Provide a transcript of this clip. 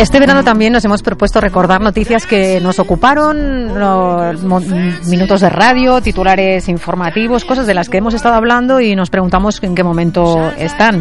Este verano también nos hemos propuesto recordar noticias que nos ocuparon, minutos de radio, titulares informativos, cosas de las que hemos estado hablando y nos preguntamos en qué momento están.